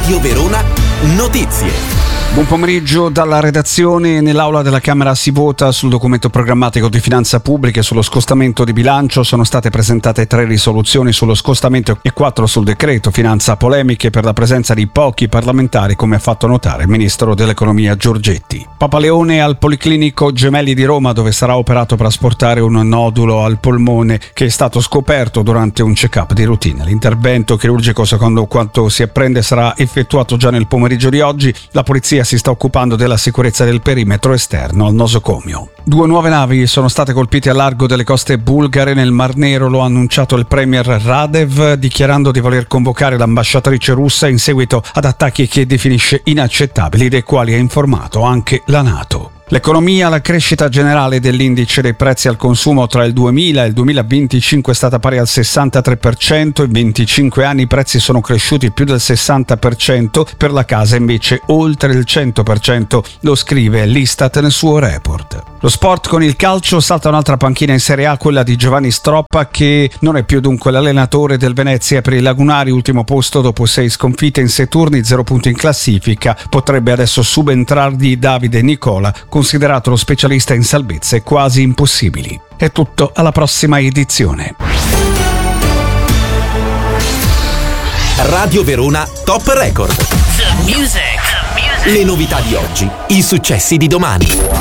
Radio Verona Notizie. Buon pomeriggio dalla redazione. Nell'aula della Camera si vota sul documento programmatico di finanza pubblica e sullo scostamento di bilancio. Sono state presentate 3 risoluzioni sullo scostamento e 4 sul decreto finanza, polemiche per la presenza di pochi parlamentari, come ha fatto notare il ministro dell'economia Giorgetti. Papaleone al Policlinico Gemelli di Roma, dove sarà operato per asportare un nodulo al polmone che è stato scoperto durante un check-up di routine. L'intervento chirurgico, secondo quanto si apprende, sarà effettuato già nel pomeriggio di oggi. La polizia si sta occupando della sicurezza del perimetro esterno al nosocomio. 2 nuove navi sono state colpite a largo delle coste bulgare nel Mar Nero, lo ha annunciato il premier Radev, dichiarando di voler convocare l'ambasciatrice russa in seguito ad attacchi che definisce inaccettabili, dei quali ha informato anche la NATO. L'economia, la crescita generale dell'indice dei prezzi al consumo tra il 2000 e il 2025 è stata pari al 63%, in 25 anni i prezzi sono cresciuti più del 60%, per la casa invece oltre il 100%, lo scrive l'Istat nel suo report. Lo sport con il calcio, salta un'altra panchina in Serie A, quella di Giovanni Stroppa, che non è più dunque l'allenatore del Venezia. Per i lagunari, ultimo posto dopo 6 sconfitte in 6 turni, 0 punti in classifica. Potrebbe adesso subentrargli Davide Nicola, considerato lo specialista in salvezze quasi impossibili. È tutto, alla prossima edizione. Radio Verona Top Record. The music. Le novità di oggi, i successi di domani.